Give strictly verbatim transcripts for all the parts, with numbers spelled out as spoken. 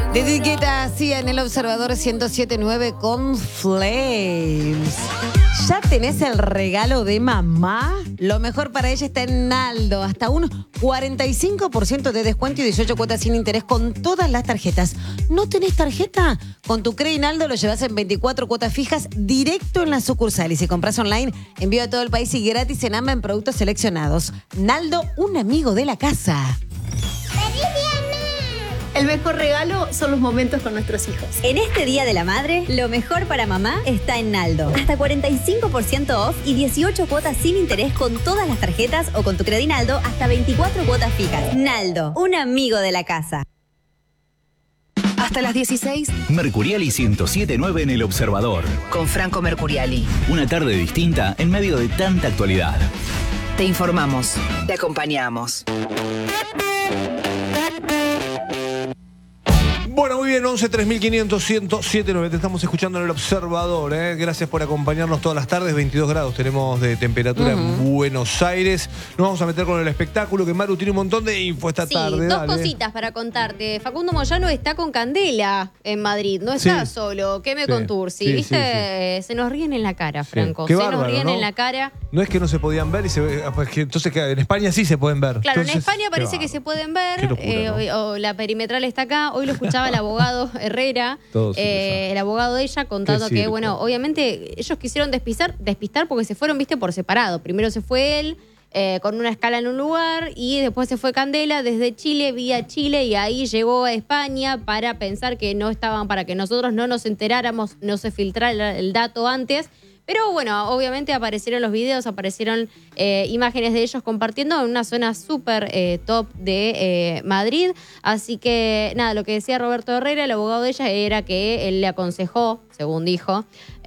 De etiqueta así en el Observador ciento siete punto nueve con Flames. ¿Ya tenés el regalo de mamá? Lo mejor para ella está en Naldo. Hasta un cuarenta y cinco por ciento de descuento y dieciocho cuotas sin interés con todas las tarjetas. ¿No tenés tarjeta? Con tu Credit Naldo lo llevas en veinticuatro cuotas fijas directo en la sucursal. Y si compras online, envío a todo el país y gratis en AMBA en productos seleccionados. Naldo, un amigo de la casa. El mejor regalo son los momentos con nuestros hijos. En este Día de la Madre, lo mejor para mamá está en Naldo. Hasta cuarenta y cinco por ciento off y dieciocho cuotas sin interés con todas las tarjetas o con tu Credit Naldo hasta veinticuatro cuotas fijas. Naldo, un amigo de la casa. Hasta las dieciséis. Mercuriali ciento siete punto nueve en El Observador. Con Franco Mercuriali. Una tarde distinta en medio de tanta actualidad. Te informamos. Te acompañamos. Bueno, muy bien, once tres mil quinientos ciento siete punto nueve. Te estamos escuchando en El Observador. ¿eh? Gracias por acompañarnos todas las tardes. veintidós grados tenemos de temperatura uh-huh. en Buenos Aires. Nos vamos a meter con el espectáculo, que Maru tiene un montón de info esta sí, tarde. dos Dale. cositas para contarte. Facundo Moyano está con Candela en Madrid. No está sí. solo. ¿Qué me sí. contursi? Sí, ¿Viste? sí, sí. Se nos ríen en la cara, Franco. Sí. Se bárbaro, nos ríen ¿no? en la cara. No es que no se podían ver, y se, pues que, entonces que en España sí se pueden ver. Claro, entonces, en España parece que se pueden ver. Locura, eh, ¿no? o, o la perimetral está acá. Hoy lo escuchaba el abogado Herrera, eh, el abogado de ella, contando que, bueno, obviamente ellos quisieron despistar, despistar porque se fueron, viste, por separado. Primero se fue él eh, con una escala en un lugar y después se fue Candela desde Chile, vía Chile, y ahí llegó a España para pensar que no estaban, para que nosotros no nos enteráramos, no se filtrara el dato antes. Pero bueno, obviamente aparecieron los videos, aparecieron eh, imágenes de ellos compartiendo en una zona súper eh, top de eh, Madrid. Así que nada, lo que decía Roberto Herrera, el abogado de ella, era que él le aconsejó, según dijo,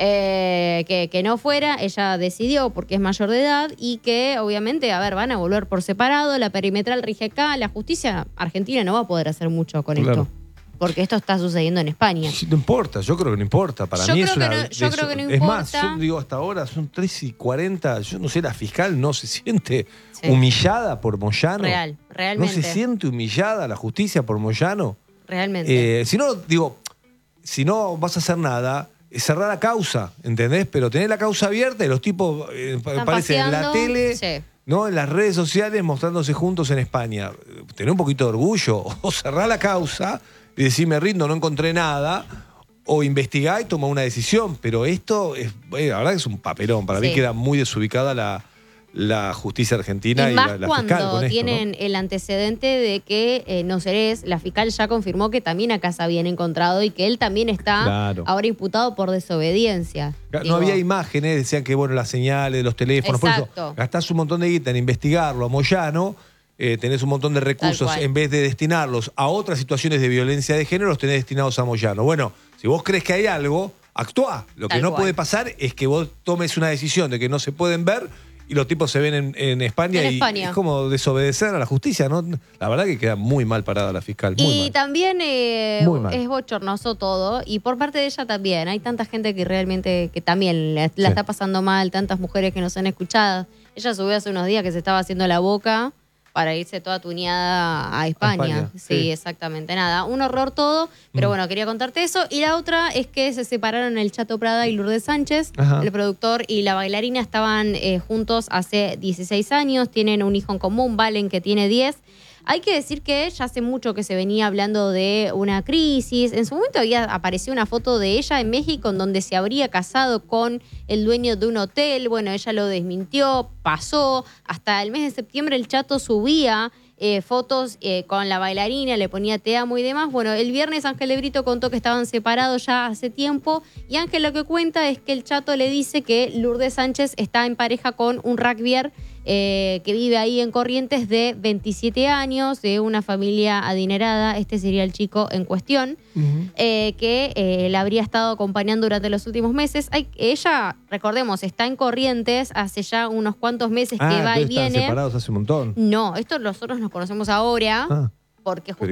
eh, que, que no fuera. Ella decidió porque es mayor de edad y que obviamente, a ver, van a volver por separado. La perimetral rige acá. La justicia argentina no va a poder hacer mucho con claro. esto. Porque esto está sucediendo en España. Sí, no importa, yo creo que no importa. Para yo mí creo es una. Que no, yo es, creo que no es importa. más, yo digo, hasta ahora son tres y cuarenta. Yo no sé, la fiscal no se siente sí. humillada por Moyano. Real, realmente. ¿No se siente humillada la justicia por Moyano? Realmente. Eh, si no, digo, si no vas a hacer nada, cerrar la causa, ¿entendés? Pero tener la causa abierta y los tipos eh, aparecen en la tele. Sí. ¿No? En las redes sociales mostrándose juntos en España. Tener un poquito de orgullo o cerrar la causa y decir me rindo, no encontré nada, o investigar y tomar una decisión. Pero esto, es, eh, la verdad que es un papelón. Para sí. mí queda muy desubicada la, la justicia argentina y, y más la, la cuando fiscal con tienen esto, ¿no? el antecedente de que eh, Nocerés, la fiscal ya confirmó que también acá se habían encontrado y que él también está claro. ahora imputado por desobediencia. No Digo. había imágenes, decían que bueno, las señales de los teléfonos, Exacto. por eso gastás un montón de guita en investigarlo a Moyano. Eh, tenés un montón de recursos, en vez de destinarlos a otras situaciones de violencia de género, los tenés destinados a Moyano. Bueno, si vos crees que hay algo, actuá. Lo que Tal no cual. puede pasar es que vos tomes una decisión de que no se pueden ver y los tipos se ven en, en España en y España. es como desobedecer a la justicia, ¿no? La verdad que queda muy mal parada la fiscal. Muy y mal. también eh, muy mal. es bochornoso todo, y por parte de ella también. Hay tanta gente que realmente que también la, la sí. está pasando mal, tantas mujeres que nos han escuchado. Ella subió hace unos días que se estaba haciendo la boca para irse toda tuneada a España. A España sí, sí, exactamente. Nada, un horror todo, pero mm. bueno, quería contarte eso. Y la otra es que se separaron el Chato Prada y Lourdes Sánchez. Ajá. El productor y la bailarina estaban eh, juntos hace dieciséis años, tienen un hijo en común, Valen, que tiene diez. Hay que decir que ya hace mucho que se venía hablando de una crisis. En su momento había aparecido una foto de ella en México en donde se habría casado con el dueño de un hotel. Bueno, ella lo desmintió, pasó. Hasta el mes de septiembre el Chato subía eh, fotos eh, con la bailarina, le ponía te amo y demás. Bueno, el viernes Ángel de Brito contó que estaban separados ya hace tiempo. Y Ángel lo que cuenta es que el Chato le dice que Lourdes Sánchez está en pareja con un rugbyer Eh, que vive ahí en Corrientes, de veintisiete años, de una familia adinerada. Este sería el chico en cuestión, uh-huh. eh, que eh, la habría estado acompañando durante los últimos meses. Hay, ella, recordemos, está en Corrientes hace ya unos cuantos meses ah, que va y viene. ¿Están separados hace un montón? No, esto nosotros nos conocemos ahora, ah. porque